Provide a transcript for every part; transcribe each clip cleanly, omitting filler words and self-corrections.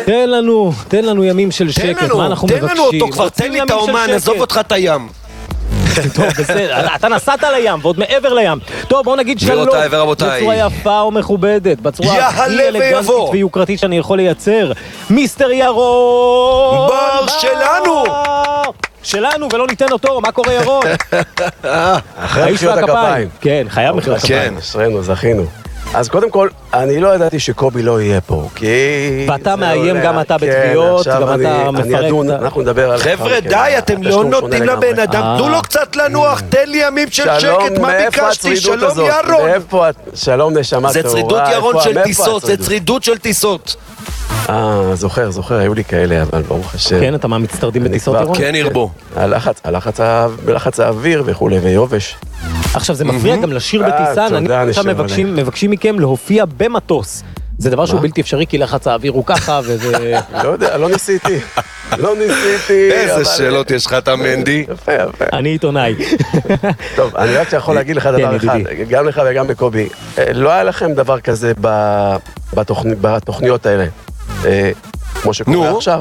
תן לנו ימים של שקט, מה אנחנו מבקשים? תן לנו אותו כבר, תן לי את האומן, עזוב אותך את הים. טוב, בסדר, אתה נסעת לים, ועוד מעבר לים. טוב, בואו נגיד שלום. בצורה יפה ומכובדת, בצורה הכי אלגנטית ויוקרתית שאני יכול לייצר. מיסטר ירון! בר שלנו! שלנו, ולא ניתן אותו, מה קורה ירון? אחרי מחיאות הכפיים. כן, חייב מחיאות הכפיים. אשרנו, זכינו. אז קודם כל, אני לא ידעתי שקובי לא יהיה פה, כי... ואתה מאיים גם אתה בתביעות, גם אתה מפרק... אנחנו נדבר על... חבר'ה, די, אתם לא נותנים לבן אדם, תנו לו קצת לנוח, תן לי ימים של שקט, מה ביקשתי? שלום ירון! שלום נשמה זה צרידות ירון של טיסות, זה צרידות של טיסות. זוכר, היו לי כאלה, אבל ברוך השם. כן, אתה מה מצטרדים בטיסות ירון? כן, ירבו. בלחץ האוויר וכו' ויובש. עכשיו זה מפריע גם לשיר בטיסה, עכשיו מבקשים מכם להופיע במטוס. זה דבר שהוא בלתי אפשרי כי לחץ האוויר הוא ככה וזה... לא יודע, לא ניסיתי. איזה שאלות יש לך אתה מנדי? יפה. אני עיתונאי. טוב, אני רק יכול להגיד לך דבר אחד, גם לך וגם לקובי. לא היה לכם דבר כזה בתוכניות האלה, כמו שקורה עכשיו.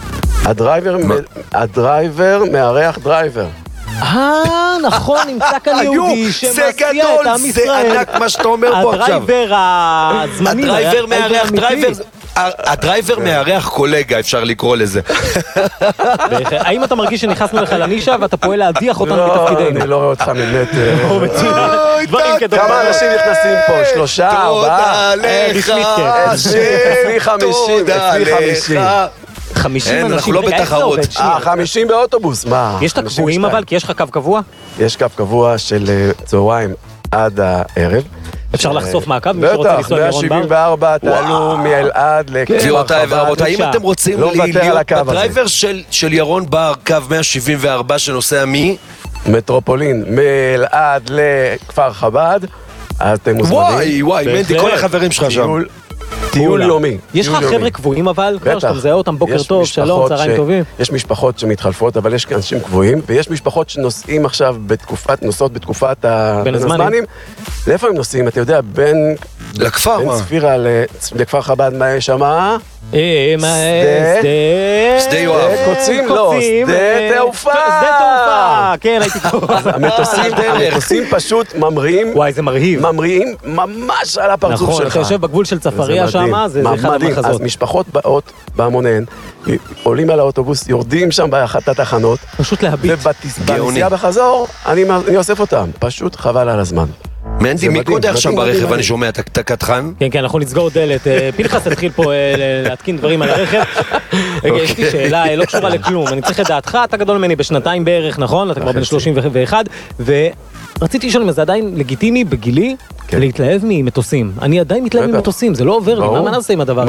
הדרייבר מארח דרייבר. נכון, נמצא כאן יהודי שמסיע את עם ישראל. זה ענק מה שאתה אומר פה עכשיו. הדרייבר הזמני. הדרייבר מארח דרייבר. הדרייבר מארח קולגה, אפשר לקרוא לזה. האם אתה מרגיש שנכנסנו לך לנישה ואתה פועל להדיח אותנו בתפקידנו? אני לא רואה אותך ממטר. כמה אנשים נכנסים פה? 3, 4? רשמית כן. אצלי 50. 50 אנשים, אנחנו לא בתחרות. 50 באוטובוס, מה? יש את הקבועים אבל? כי יש לך קו קבוע? יש קו קבוע של צהריים עד הערב. אפשר לחשוף מהקו? מי שרוצה לנסוע לירון בר? 174, תעלו מאלעד גבירותיי ורבותיי, אם אתם רוצים להיות בדרייבר של ירון בר, קו 174 שנוסע מטרופולין, מאלעד לכפר חב"ד, אז אתם מוזמנים. וואי, מנדי, כל החברים שלך שם. טיול יומי. יש לך חבר'ה קבועים אבל? כבר שאתה מזהה אותם, בוקר טוב, שלום, צהריים טובים. יש משפחות שמתחלפות, אבל יש אנשים קבועים, ויש משפחות שנוסעים עכשיו נוסעות בתקופת הזמנים. לאיפה הם נוסעים? אתה יודע, בין ספירה לכפר חב"ד, מה יש שם? שדה יואב. קוצים? לא, שדה תעופה. כן, הייתי קורא. המטוסים פשוט ממריאים. וואי, זה מרהיב. ממריאים ממש על הפרצוף שלך. נכון, אתה יושב בגבול של צפריה שם, זה אחד המחזות. אז משפחות באות בהמוניהן, עולים על האוטובוס, יורדים שם באחת התחנות. פשוט להביט. ובנסיעה בחזור, אני אוסף אותם. פשוט חבל על הזמן. מנדי, מי קודה עכשיו ברכב? אני שומע את הקטחן? כן, אנחנו נסגור דלת. פנחס התחיל פה להתקין דברים על הרכב. יש לי שאלה, לא קשורה לכלום. אני צריך את דעתך, אתה גדול ממני בשנתיים בערך, נכון? אתה כבר בן 31. ורציתי לשאול אם זה עדיין לגיטימי בגילי להתלהב ממטוסים. אני עדיין מתלהב ממטוסים, זה לא עובר לי. מה נעשה עם הדבר?